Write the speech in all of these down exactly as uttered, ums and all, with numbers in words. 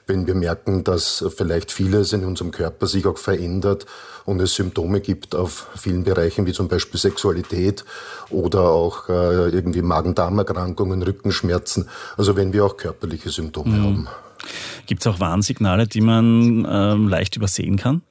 wenn wir merken, dass vielleicht vieles in unserem Körper sich auch verändert und es Symptome gibt auf vielen Bereichen, wie zum Beispiel Sexualität oder auch äh, irgendwie Magen-Darm-Erkrankungen, Rückenschmerzen. Also wenn wir auch körperliche Symptome mhm. haben. Gibt es auch Warnsignale, die man ähm, leicht übersehen kann?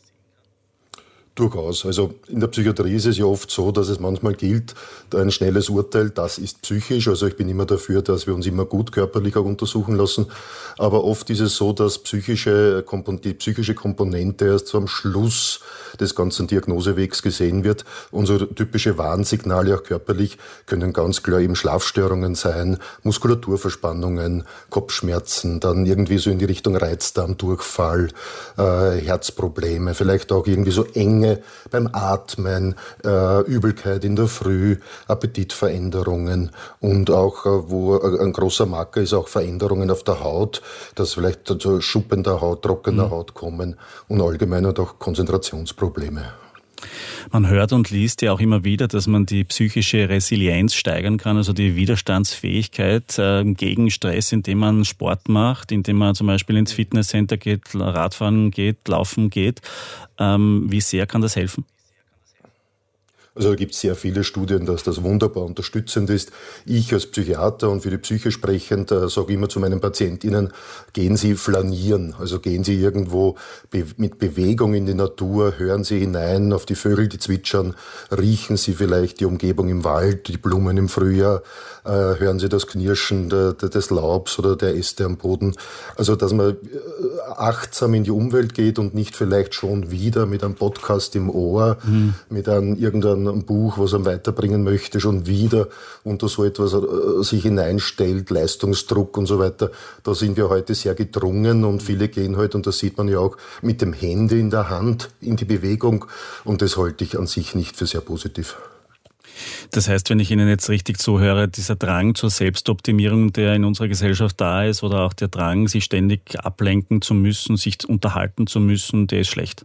Durchaus. Also in der Psychiatrie ist es ja oft so, dass es manchmal gilt, ein schnelles Urteil, das ist psychisch. Also ich bin immer dafür, dass wir uns immer gut körperlich auch untersuchen lassen. Aber oft ist es so, dass psychische, die psychische Komponente erst so am Schluss des ganzen Diagnosewegs gesehen wird. Unsere typische Warnsignale auch körperlich können ganz klar eben Schlafstörungen sein, Muskulaturverspannungen, Kopfschmerzen, dann irgendwie so in die Richtung Reizdarmdurchfall, äh, Herzprobleme, vielleicht auch irgendwie so eng beim Atmen, äh, Übelkeit in der Früh, Appetitveränderungen und auch, äh, wo ein großer Marker ist, auch Veränderungen auf der Haut, dass vielleicht zu schuppender Haut, trockener mhm. Haut kommen und allgemein auch Konzentrationsprobleme. Man hört und liest ja auch immer wieder, dass man die psychische Resilienz steigern kann, also die Widerstandsfähigkeit äh, gegen Stress, indem man Sport macht, indem man zum Beispiel ins Fitnesscenter geht, Radfahren geht, laufen geht. Ähm, wie sehr kann das helfen? Also da gibt es sehr viele Studien, dass das wunderbar unterstützend ist. Ich als Psychiater und für die Psyche sprechend äh, sage immer zu meinen PatientInnen, gehen Sie flanieren, also gehen Sie irgendwo be- mit Bewegung in die Natur, hören Sie hinein auf die Vögel, die zwitschern, riechen Sie vielleicht die Umgebung im Wald, die Blumen im Frühjahr, äh, hören Sie das Knirschen de, de, des Laubs oder der Äste am Boden. Also dass man achtsam in die Umwelt geht und nicht vielleicht schon wieder mit einem Podcast im Ohr, mhm. mit einem irgendeinem ein Buch, was er weiterbringen möchte, schon wieder unter so etwas äh, sich hineinstellt, Leistungsdruck und so weiter. Da sind wir heute sehr gedrungen und viele gehen halt, und das sieht man ja auch, mit dem Handy in der Hand in die Bewegung, und das halte ich an sich nicht für sehr positiv. Das heißt, wenn ich Ihnen jetzt richtig zuhöre, dieser Drang zur Selbstoptimierung, der in unserer Gesellschaft da ist, oder auch der Drang, sich ständig ablenken zu müssen, sich unterhalten zu müssen, der ist schlecht?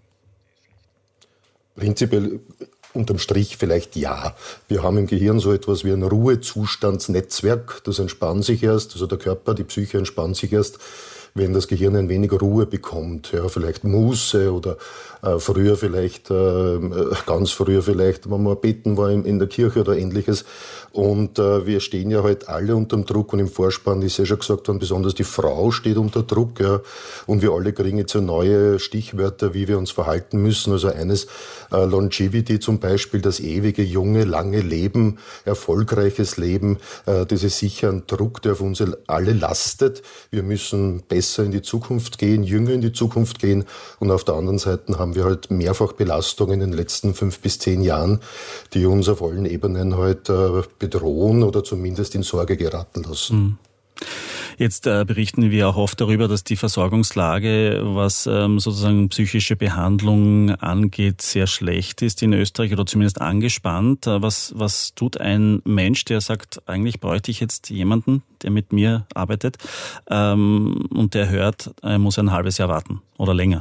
Prinzipiell unterm Strich vielleicht ja. Wir haben im Gehirn so etwas wie ein Ruhezustandsnetzwerk, das entspannt sich erst, also der Körper, die Psyche entspannt sich erst, wenn das Gehirn ein wenig Ruhe bekommt, ja, vielleicht Muße oder äh, früher vielleicht, äh, ganz früher vielleicht, wenn man beten war in, in der Kirche oder ähnliches. Und äh, wir stehen ja heute alle unter dem Druck, und im Vorspann ist ja schon gesagt worden, besonders die Frau steht unter Druck, ja, und wir alle kriegen jetzt so neue Stichwörter, wie wir uns verhalten müssen. Also eines, äh, Longevity zum Beispiel, das ewige, junge, lange Leben, erfolgreiches Leben, äh, das ist sicher ein Druck, der auf uns alle lastet. Wir müssen besser in die Zukunft gehen, jünger in die Zukunft gehen, und auf der anderen Seite haben wir halt mehrfach Belastungen in den letzten fünf bis zehn Jahren, die uns auf allen Ebenen halt äh, bedrohen oder zumindest in Sorge geraten lassen. Jetzt äh, berichten wir auch oft darüber, dass die Versorgungslage, was ähm, sozusagen psychische Behandlung angeht, sehr schlecht ist in Österreich oder zumindest angespannt. Äh, was, was tut ein Mensch, der sagt, eigentlich bräuchte ich jetzt jemanden, der mit mir arbeitet, ähm, und der hört, er muss ein halbes Jahr warten oder länger?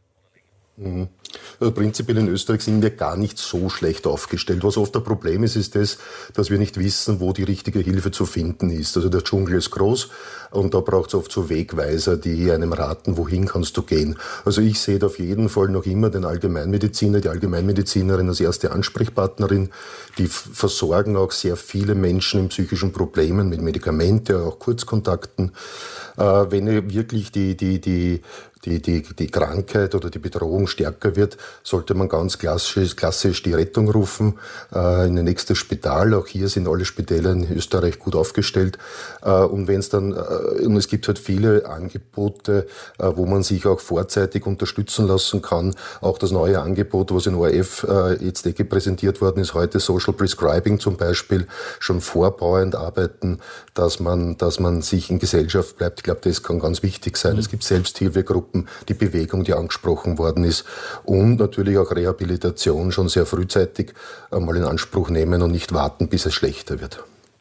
Mhm. Also prinzipiell in Österreich sind wir gar nicht so schlecht aufgestellt. Was oft ein Problem ist, ist das, dass wir nicht wissen, wo die richtige Hilfe zu finden ist. Also der Dschungel ist groß, und da braucht es oft so Wegweiser, die einem raten, wohin kannst du gehen. Also ich sehe da auf jeden Fall noch immer den Allgemeinmediziner, die Allgemeinmedizinerin als erste Ansprechpartnerin. Die versorgen auch sehr viele Menschen in psychischen Problemen mit Medikamente, auch Kurzkontakten. Äh, wenn wirklich die, die, die Die, die, die Krankheit oder die Bedrohung stärker wird, sollte man ganz klassisch, klassisch die Rettung rufen, äh, in ein nächstes Spital. Auch hier sind alle Spitäler in Österreich gut aufgestellt. Äh, und wenn es dann, äh, und es gibt halt viele Angebote, äh, wo man sich auch vorzeitig unterstützen lassen kann. Auch das neue Angebot, was in O R F äh, jetzt Ecke präsentiert worden ist, heute Social Prescribing zum Beispiel, schon vorbauend arbeiten, dass man, dass man sich in Gesellschaft bleibt. Ich glaube, das kann ganz wichtig sein. Mhm. Es gibt Selbsthilfegruppen, die Bewegung, die angesprochen worden ist, und natürlich auch Rehabilitation schon sehr frühzeitig einmal in Anspruch nehmen und nicht warten, bis es schlechter wird.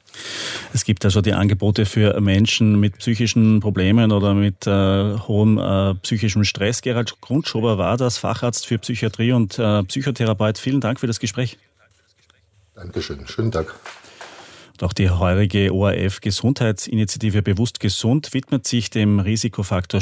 Es gibt also die Angebote für Menschen mit psychischen Problemen oder mit äh, hohem äh, psychischem Stress. Gerald Grundschober war das, Facharzt für Psychiatrie und äh, Psychotherapeut. Vielen Dank für das Gespräch. Dankeschön, schönen Tag. Auch die heurige O R F-Gesundheitsinitiative Bewusst Gesund widmet sich dem Risikofaktor